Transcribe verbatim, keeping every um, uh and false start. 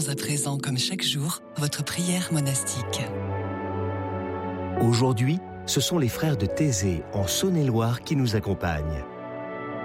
à présent, comme chaque jour, votre prière monastique. Aujourd'hui, ce sont les frères de Thésée, en Saône-et-Loire, qui nous accompagnent.